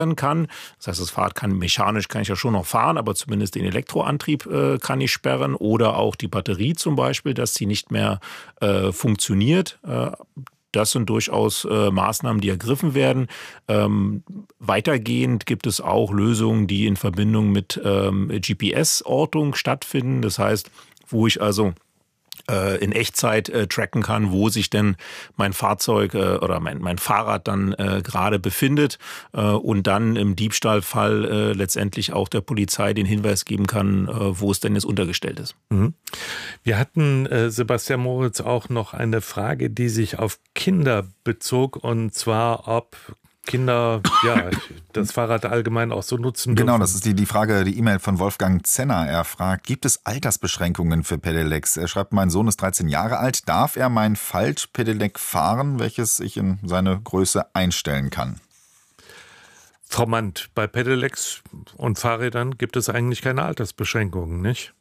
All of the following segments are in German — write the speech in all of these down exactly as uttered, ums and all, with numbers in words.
kann. Das heißt, das Fahrrad kann mechanisch, kann ich ja schon noch fahren, aber zumindest den Elektroantrieb äh, kann ich sperren oder auch die Batterie zum Beispiel, dass sie nicht mehr äh, funktioniert. Äh, Das sind durchaus äh, Maßnahmen, die ergriffen werden. Ähm, weitergehend gibt es auch Lösungen, die in Verbindung mit ähm, G P S-Ortung stattfinden. Das heißt, wo ich also in Echtzeit äh, tracken kann, wo sich denn mein Fahrzeug äh, oder mein, mein Fahrrad dann äh, gerade befindet äh, und dann im Diebstahlfall äh, letztendlich auch der Polizei den Hinweis geben kann, äh, wo es denn jetzt untergestellt ist. Mhm. Wir hatten, äh, Sebastian Moritz, auch noch eine Frage, die sich auf Kinder bezog, und zwar, ob Kinder ja das Fahrrad allgemein auch so nutzen dürfen. Genau, das ist die, die Frage, die E-Mail von Wolfgang Zenner. Er fragt, gibt es Altersbeschränkungen für Pedelecs? Er schreibt, mein Sohn ist dreizehn Jahre alt. Darf er mein Faltpedelec fahren, welches ich in seine Größe einstellen kann? Frau Mandt, bei Pedelecs und Fahrrädern gibt es eigentlich keine Altersbeschränkungen, nicht?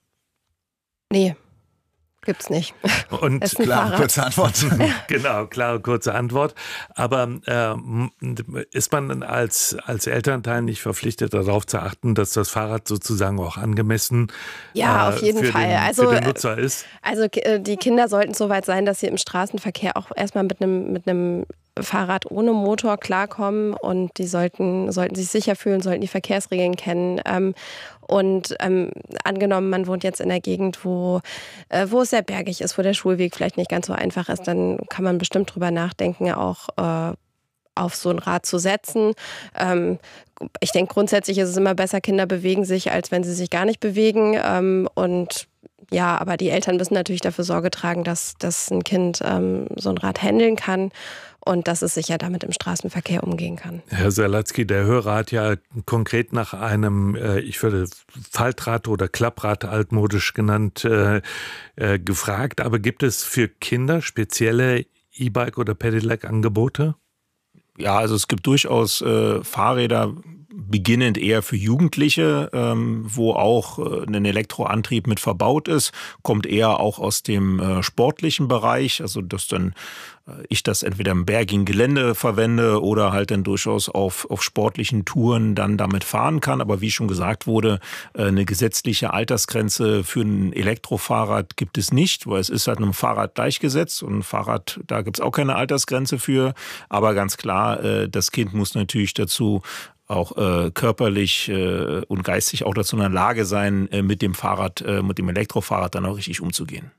Nee. Gibt's nicht. Und klare, kurze Antwort. Genau, klare, kurze Antwort. Aber äh, ist man als, als Elternteil nicht verpflichtet, darauf zu achten, dass das Fahrrad sozusagen auch angemessen ja, äh, auf jeden für, Fall. den, also, für den Nutzer ist? Also die Kinder sollten so weit sein, dass sie im Straßenverkehr auch erstmal mit einem mit einem Fahrrad ohne Motor klarkommen, und die sollten, sollten sich sicher fühlen, sollten die Verkehrsregeln kennen. Ähm, und ähm, angenommen, man wohnt jetzt in einer Gegend, wo, äh, wo es sehr bergig ist, wo der Schulweg vielleicht nicht ganz so einfach ist, dann kann man bestimmt drüber nachdenken, auch äh, auf so ein Rad zu setzen. Ähm, ich denke, grundsätzlich ist es immer besser, Kinder bewegen sich, als wenn sie sich gar nicht bewegen. Ähm, und ja, aber die Eltern müssen natürlich dafür Sorge tragen, dass, dass ein Kind ähm, so ein Rad handeln kann und dass es sicher damit im Straßenverkehr umgehen kann. Herr Salatzky, der Hörer hat ja konkret nach einem, äh, ich würde Faltrad oder Klapprad altmodisch genannt, äh, äh, gefragt. Aber gibt es für Kinder spezielle E-Bike- oder Pedelec-Angebote? Ja, also es gibt durchaus äh, Fahrräder, beginnend eher für Jugendliche, ähm, wo auch äh, ein Elektroantrieb mit verbaut ist, kommt eher auch aus dem äh, sportlichen Bereich, also dass dann äh, ich das entweder im bergigen Gelände verwende oder halt dann durchaus auf, auf sportlichen Touren dann damit fahren kann. Aber wie schon gesagt wurde, äh, eine gesetzliche Altersgrenze für ein Elektrofahrrad gibt es nicht, weil es ist halt einem Fahrrad gleichgesetzt, und ein Fahrrad, da gibt es auch keine Altersgrenze für. Aber ganz klar, äh, das Kind muss natürlich dazu auch äh, körperlich äh, und geistig auch dazu in der Lage sein, äh, mit dem Fahrrad, äh, mit dem Elektrofahrrad dann auch richtig umzugehen.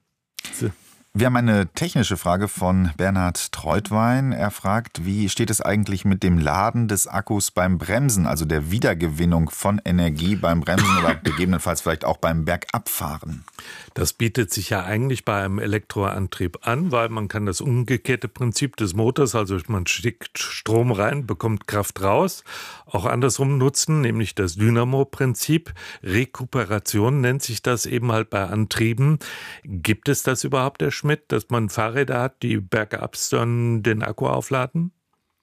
Wir haben eine technische Frage von Bernhard Treutwein. Er fragt, wie steht es eigentlich mit dem Laden des Akkus beim Bremsen, also der Wiedergewinnung von Energie beim Bremsen oder gegebenenfalls vielleicht auch beim Bergabfahren? Das bietet sich ja eigentlich bei einem Elektroantrieb an, weil man kann das umgekehrte Prinzip des Motors, also man steckt Strom rein, bekommt Kraft raus, auch andersrum nutzen, nämlich das Dynamo-Prinzip. Rekuperation nennt sich das eben halt bei Antrieben. Gibt es das überhaupt, Herr Schmidt, dass man Fahrräder hat, die bergabs dann den Akku aufladen?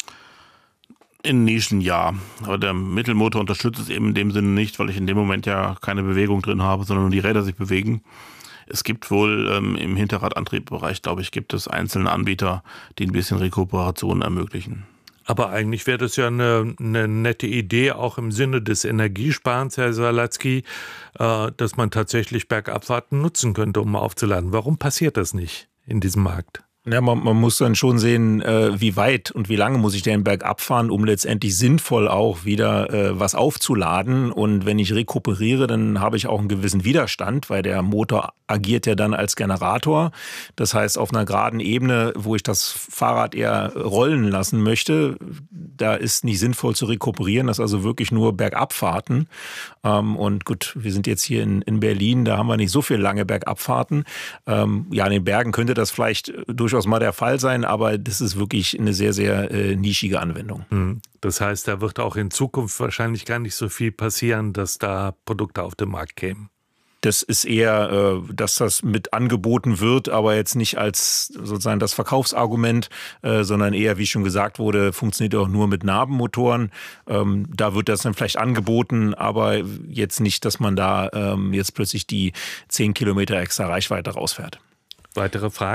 In Nischen ja, aber der Mittelmotor unterstützt es eben in dem Sinne nicht, weil ich in dem Moment ja keine Bewegung drin habe, sondern nur die Räder sich bewegen. Es gibt wohl ähm, im Hinterradantriebbereich, glaube ich, gibt es einzelne Anbieter, die ein bisschen Rekuperation ermöglichen. Aber eigentlich wäre das ja eine, eine nette Idee, auch im Sinne des Energiesparens, Herr Salatzky, äh, dass man tatsächlich Bergabfahrten nutzen könnte, um aufzuladen. Warum passiert das nicht in diesem Markt? Ja, man, man muss dann schon sehen, äh, wie weit und wie lange muss ich den Berg abfahren, um letztendlich sinnvoll auch wieder äh, was aufzuladen. Und wenn ich rekuperiere, dann habe ich auch einen gewissen Widerstand, weil der Motor agiert ja dann als Generator. Das heißt, auf einer geraden Ebene, wo ich das Fahrrad eher rollen lassen möchte, da ist nicht sinnvoll zu rekuperieren. Das ist also wirklich nur Bergabfahrten. Ähm, und gut, wir sind jetzt hier in, in Berlin, da haben wir nicht so viele lange Bergabfahrten. Ähm, ja, in den Bergen könnte das vielleicht durchaus mal der Fall sein, aber das ist wirklich eine sehr, sehr äh, nischige Anwendung. Das heißt, da wird auch in Zukunft wahrscheinlich gar nicht so viel passieren, dass da Produkte auf den Markt kämen. Das ist eher, äh, dass das mit angeboten wird, aber jetzt nicht als sozusagen das Verkaufsargument, äh, sondern eher, wie schon gesagt wurde, funktioniert auch nur mit Nabenmotoren. Ähm, da wird das dann vielleicht angeboten, aber jetzt nicht, dass man da ähm, jetzt plötzlich die zehn Kilometer extra Reichweite rausfährt. Weitere Fragen?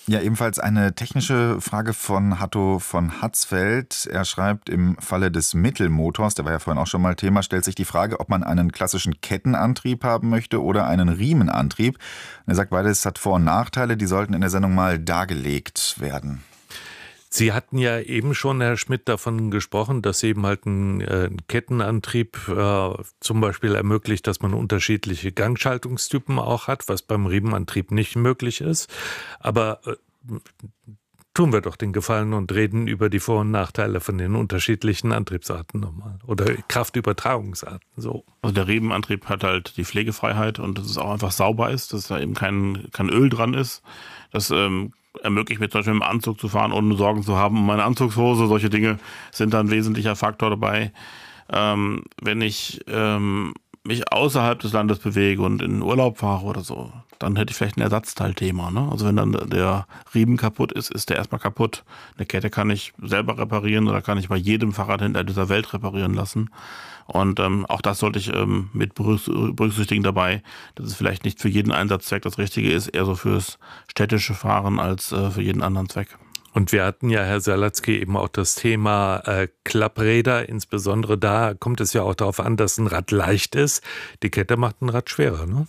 Ja, ebenfalls eine technische Frage von Hatto von Hatzfeld. Er schreibt, im Falle des Mittelmotors, der war ja vorhin auch schon mal Thema, stellt sich die Frage, ob man einen klassischen Kettenantrieb haben möchte oder einen Riemenantrieb. Und er sagt, beides hat Vor- und Nachteile, die sollten in der Sendung mal dargelegt werden. Sie hatten ja eben schon, Herr Schmidt, davon gesprochen, dass eben halt ein, äh, ein Kettenantrieb äh, zum Beispiel ermöglicht, dass man unterschiedliche Gangschaltungstypen auch hat, was beim Riemenantrieb nicht möglich ist. Aber äh, tun wir doch den Gefallen und reden über die Vor- und Nachteile von den unterschiedlichen Antriebsarten nochmal. Oder Kraftübertragungsarten, so. Also der Riemenantrieb hat halt die Pflegefreiheit und dass es auch einfach sauber ist, dass da eben kein, kein Öl dran ist. Das ähm, ermöglicht mir zum Beispiel im Anzug zu fahren, ohne Sorgen zu haben um meine Anzugshose. Solche Dinge sind da ein wesentlicher Faktor dabei. Ähm, wenn ich ähm, mich außerhalb des Landes bewege und in Urlaub fahre oder so, dann hätte ich vielleicht ein Ersatzteilthema. Ne? Also wenn dann der Riemen kaputt ist, ist der erstmal kaputt. Eine Kette kann ich selber reparieren oder kann ich bei jedem Fahrradhändler dieser Welt reparieren lassen. Und ähm, auch das sollte ich ähm, mit berücksichtigen dabei, dass es vielleicht nicht für jeden Einsatzzweck das Richtige ist, eher so fürs städtische Fahren als äh, für jeden anderen Zweck. Und wir hatten ja, Herr Salatzky, eben auch das Thema äh, Klappräder. Insbesondere da kommt es ja auch darauf an, dass ein Rad leicht ist. Die Kette macht ein Rad schwerer, ne?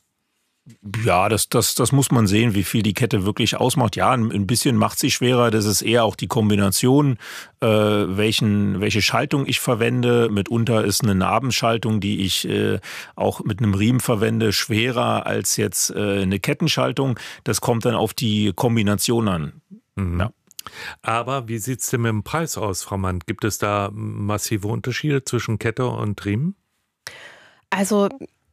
Ja, das, das, das muss man sehen, wie viel die Kette wirklich ausmacht. Ja, ein, ein bisschen macht sie schwerer. Das ist eher auch die Kombination, äh, welchen, welche Schaltung ich verwende. Mitunter ist eine Nabenschaltung, die ich äh, auch mit einem Riemen verwende, schwerer als jetzt äh, eine Kettenschaltung. Das kommt dann auf die Kombination an. Mhm. Ja. Aber wie sieht es denn mit dem Preis aus, Frau Mann? Gibt es da massive Unterschiede zwischen Kette und Riemen? Also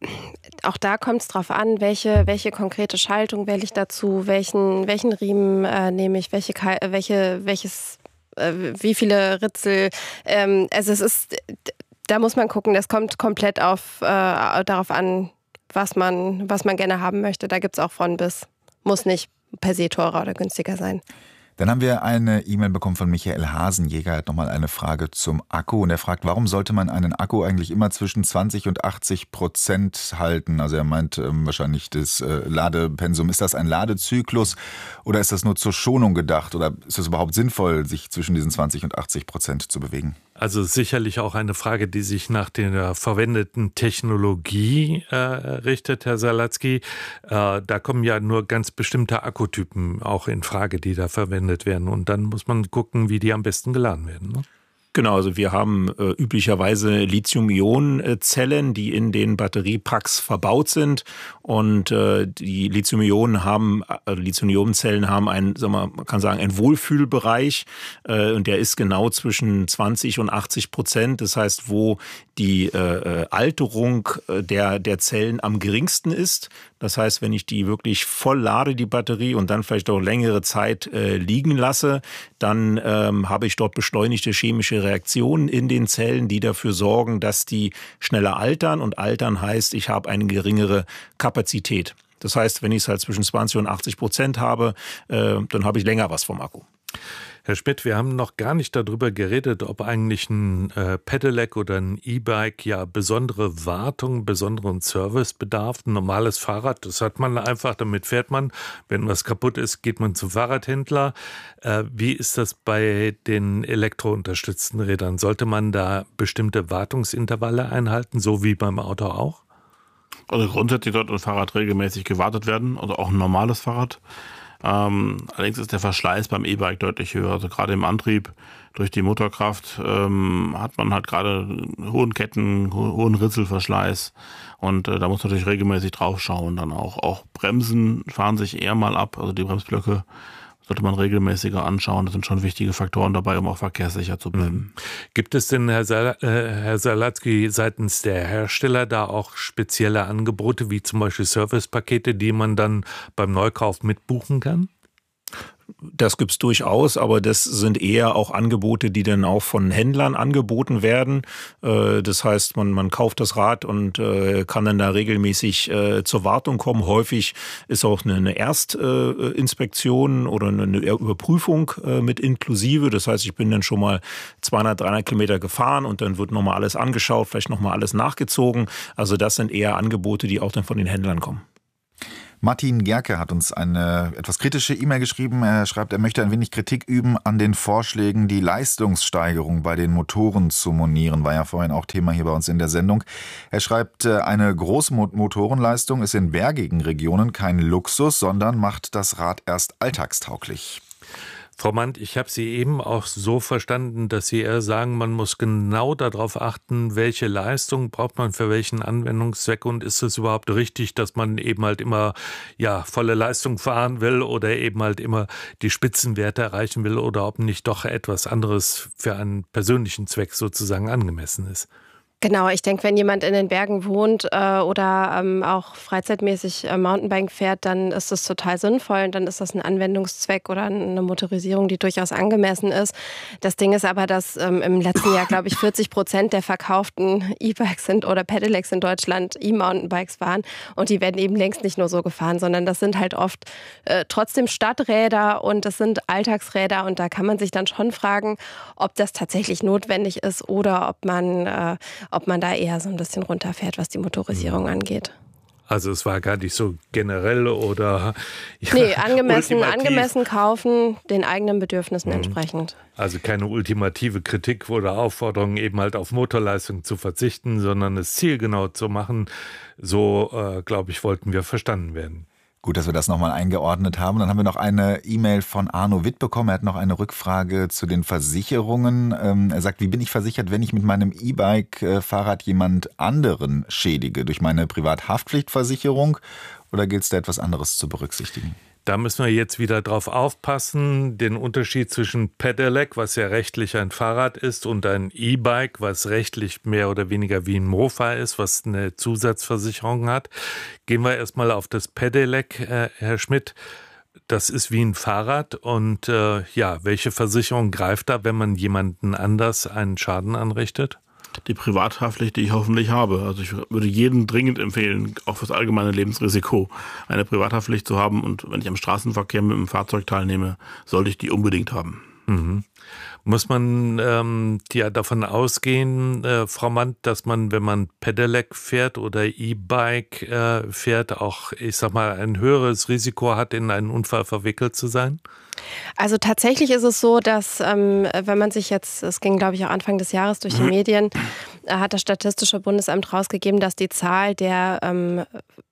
auch da kommt es drauf an, welche, welche konkrete Schaltung wähle ich dazu, welchen, welchen Riemen äh, nehme ich, welche, welche, welches, äh, wie viele Ritzel. Ähm, also es ist, da muss man gucken, das kommt komplett auf, äh, darauf an, was man, was man gerne haben möchte. Da gibt es auch von bis. Muss nicht per se teurer oder günstiger sein. Dann haben wir eine E-Mail bekommen von Michael Hasenjäger. Er hat nochmal eine Frage zum Akku. Und er fragt, warum sollte man einen Akku eigentlich immer zwischen zwanzig und achtzig Prozent halten? Also er meint ähm, wahrscheinlich das äh, Ladepensum. Ist das ein Ladezyklus oder ist das nur zur Schonung gedacht? Oder ist es überhaupt sinnvoll, sich zwischen diesen zwanzig und achtzig Prozent zu bewegen? Also sicherlich auch eine Frage, die sich nach der verwendeten Technologie äh, richtet, Herr Salatzky. Äh, da kommen ja nur ganz bestimmte Akkutypen auch in Frage, die da verwendet werden. Und dann muss man gucken, wie die am besten geladen werden, ne? Genau, also wir haben äh, üblicherweise Lithium-Ionen-Zellen, die in den Batteriepacks verbaut sind. Und äh, die Lithium-Ionen haben, äh, Lithium-Ionen-Zellen haben einen, sagen wir, man kann sagen, einen Wohlfühlbereich. Äh, und der ist genau zwischen zwanzig und achtzig Prozent. Das heißt, wo die äh, Alterung der, der Zellen am geringsten ist. Das heißt, wenn ich die wirklich voll lade, die Batterie, und dann vielleicht auch längere Zeit äh, liegen lasse, dann ähm, habe ich dort beschleunigte chemische Reaktionen in den Zellen, die dafür sorgen, dass die schneller altern. Und altern heißt, ich habe eine geringere Kapazität. Das heißt, wenn ich es halt zwischen zwanzig und achtzig Prozent habe, äh, dann habe ich länger was vom Akku. Herr Schmidt, wir haben noch gar nicht darüber geredet, ob eigentlich ein äh, Pedelec oder ein E-Bike ja besondere Wartung, besonderen Service bedarf. Ein normales Fahrrad, das hat man einfach, damit fährt man. Wenn was kaputt ist, geht man zum Fahrradhändler. Äh, wie ist das bei den elektrounterstützten Rädern? Sollte man da bestimmte Wartungsintervalle einhalten, so wie beim Auto auch? Also grundsätzlich sollte ein Fahrrad regelmäßig gewartet werden, also auch ein normales Fahrrad. Ähm, allerdings ist der Verschleiß beim E-Bike deutlich höher. Also gerade im Antrieb durch die Motorkraft ähm, hat man halt gerade hohen Ketten, ho- hohen Ritzelverschleiß. Und äh, da muss man natürlich regelmäßig drauf schauen. Dann auch, auch Bremsen fahren sich eher mal ab. Also die Bremsblöcke sollte man regelmäßiger anschauen. Das sind schon wichtige Faktoren dabei, um auch verkehrssicher zu bleiben. Gibt es denn, Herr, Sal- äh, Herr Salatzky, seitens der Hersteller da auch spezielle Angebote, wie zum Beispiel Servicepakete, die man dann beim Neukauf mitbuchen kann? Das gibt's durchaus, aber das sind eher auch Angebote, die dann auch von Händlern angeboten werden. Das heißt, man, man kauft das Rad und kann dann da regelmäßig zur Wartung kommen. Häufig ist auch eine Erstinspektion oder eine Überprüfung mit inklusive. Das heißt, ich bin dann schon mal zweihundert, dreihundert Kilometer gefahren und dann wird nochmal alles angeschaut, vielleicht nochmal alles nachgezogen. Also das sind eher Angebote, die auch dann von den Händlern kommen. Martin Gerke hat uns eine etwas kritische E-Mail geschrieben. Er schreibt, er möchte ein wenig Kritik üben an den Vorschlägen, die Leistungssteigerung bei den Motoren zu monieren. War ja vorhin auch Thema hier bei uns in der Sendung. Er schreibt, eine große Motorenleistung ist in bergigen Regionen kein Luxus, sondern macht das Rad erst alltagstauglich. Frau Mandt, ich habe Sie eben auch so verstanden, dass Sie eher sagen, man muss genau darauf achten, welche Leistung braucht man für welchen Anwendungszweck und ist es überhaupt richtig, dass man eben halt immer ja volle Leistung fahren will oder eben halt immer die Spitzenwerte erreichen will oder ob nicht doch etwas anderes für einen persönlichen Zweck sozusagen angemessen ist. Genau, ich denke, wenn jemand in den Bergen wohnt äh, oder ähm, auch freizeitmäßig äh, Mountainbike fährt, dann ist das total sinnvoll und dann ist das ein Anwendungszweck oder eine Motorisierung, die durchaus angemessen ist. Das Ding ist aber, dass ähm, im letzten Jahr, glaube ich, vierzig Prozent der verkauften E-Bikes sind oder Pedelecs in Deutschland E-Mountainbikes waren und die werden eben längst nicht nur so gefahren, sondern das sind halt oft äh, trotzdem Stadträder und das sind Alltagsräder und da kann man sich dann schon fragen, ob das tatsächlich notwendig ist oder ob man äh, ob man da eher so ein bisschen runterfährt, was die Motorisierung angeht. Also es war gar nicht so generell oder... Ja, nee, angemessen, angemessen kaufen, den eigenen Bedürfnissen mhm. entsprechend. Also keine ultimative Kritik oder Aufforderung, eben halt auf Motorleistung zu verzichten, sondern es zielgenau zu machen. So, äh, glaube ich, wollten wir verstanden werden. Gut, dass wir das nochmal eingeordnet haben. Dann haben wir noch eine E-Mail von Arno Witt bekommen. Er hat noch eine Rückfrage zu den Versicherungen. Ähm, er sagt, wie bin ich versichert, wenn ich mit meinem E-Bike-Fahrrad jemand anderen schädige? Durch meine Privathaftpflichtversicherung oder gilt es da etwas anderes zu berücksichtigen? Da müssen wir jetzt wieder drauf aufpassen, den Unterschied zwischen Pedelec, was ja rechtlich ein Fahrrad ist, und ein E-Bike, was rechtlich mehr oder weniger wie ein Mofa ist, was eine Zusatzversicherung hat. Gehen wir erstmal auf das Pedelec, äh, Herr Schmidt. Das ist wie ein Fahrrad und äh, ja, welche Versicherung greift da, wenn man jemanden anders einen Schaden anrichtet? Die Privathaftpflicht, die ich hoffentlich habe. Also ich würde jedem dringend empfehlen, auch fürs allgemeine Lebensrisiko, eine Privathaftpflicht zu haben. Und wenn ich am Straßenverkehr mit dem Fahrzeug teilnehme, sollte ich die unbedingt haben. Mhm. Muss man ähm, ja davon ausgehen, äh, Frau Mandt, dass man, wenn man Pedelec fährt oder E-Bike äh, fährt, auch, ich sag mal, ein höheres Risiko hat, in einen Unfall verwickelt zu sein? Also tatsächlich ist es so, dass ähm, wenn man sich jetzt, es ging glaube ich auch Anfang des Jahres durch die Medien, äh, hat das Statistische Bundesamt rausgegeben, dass die Zahl der ähm,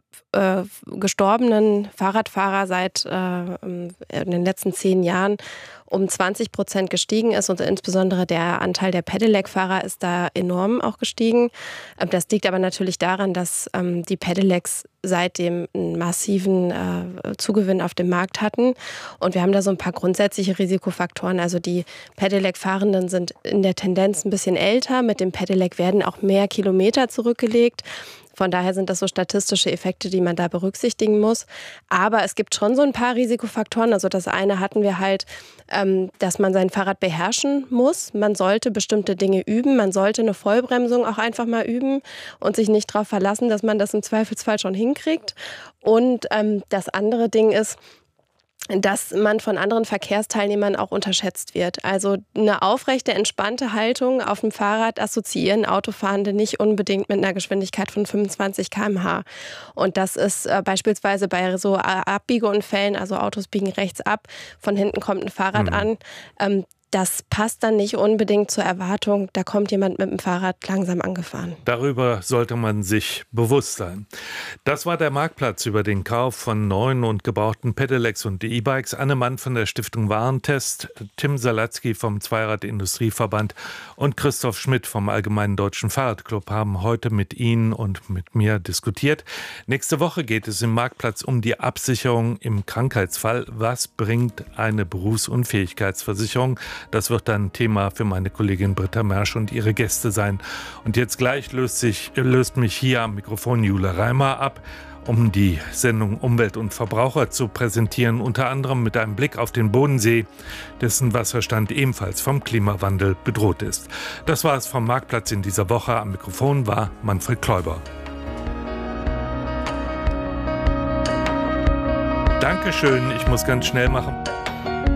äh, gestorbenen Fahrradfahrer seit äh, in den letzten zehn Jahren um zwanzig Prozent gestiegen ist und insbesondere der Anteil der Pedelec-Fahrer ist da enorm auch gestiegen. Das liegt aber natürlich daran, dass ähm, die Pedelecs seitdem einen massiven äh, Zugewinn auf dem Markt hatten und wir haben da so ein paar grundsätzliche Risikofaktoren. Also die Pedelec-Fahrenden sind in der Tendenz ein bisschen älter, mit dem Pedelec werden auch mehr Kilometer zurückgelegt. Von daher sind das so statistische Effekte, die man da berücksichtigen muss. Aber es gibt schon so ein paar Risikofaktoren. Also das eine hatten wir halt, ähm, dass man sein Fahrrad beherrschen muss. Man sollte bestimmte Dinge üben. Man sollte eine Vollbremsung auch einfach mal üben und sich nicht darauf verlassen, dass man das im Zweifelsfall schon hinkriegt. Und ähm, das andere Ding ist, dass man von anderen Verkehrsteilnehmern auch unterschätzt wird. Also eine aufrechte, entspannte Haltung auf dem Fahrrad assoziieren Autofahrende nicht unbedingt mit einer Geschwindigkeit von fünfundzwanzig Kilometer pro Stunde. Und das ist äh, beispielsweise bei so Abbiegeunfällen, also Autos biegen rechts ab, von hinten kommt ein Fahrrad mhm. an, ähm, das passt dann nicht unbedingt zur Erwartung, da kommt jemand mit dem Fahrrad langsam angefahren. Darüber sollte man sich bewusst sein. Das war der Marktplatz über den Kauf von neuen und gebrauchten Pedelecs und E-Bikes. Anne Mann von der Stiftung Warentest, Tim Salatzky vom Zweirad-Industrieverband und Christoph Schmidt vom Allgemeinen Deutschen Fahrradclub haben heute mit Ihnen und mit mir diskutiert. Nächste Woche geht es im Marktplatz um die Absicherung im Krankheitsfall. Was bringt eine Berufsunfähigkeitsversicherung? Das wird dann Thema für meine Kollegin Britta Mersch und ihre Gäste sein. Und jetzt gleich löst, sich, löst mich hier am Mikrofon Jule Reimer ab, um die Sendung Umwelt und Verbraucher zu präsentieren, unter anderem mit einem Blick auf den Bodensee, dessen Wasserstand ebenfalls vom Klimawandel bedroht ist. Das war es vom Marktplatz in dieser Woche. Am Mikrofon war Manfred Kläuber. Dankeschön, ich muss ganz schnell machen.